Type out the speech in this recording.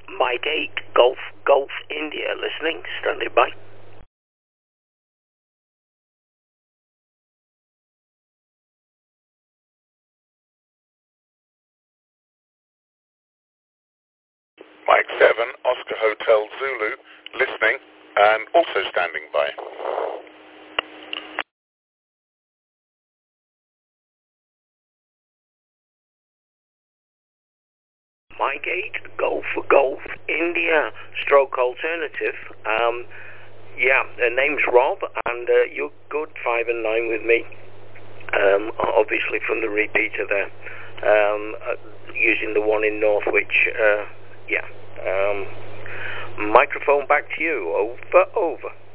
Mike 8, Golf, Golf, India, listening, standing by. Mike 7, Oscar Hotel Zulu, listening and also standing by. Mike 8, Golf, Golf, India, stroke alternative. Yeah, the name's Rob, and you're good 5 and 9 with me. Obviously from the repeater there. Using the one in Northwich, yeah. Microphone back to you. Over, over.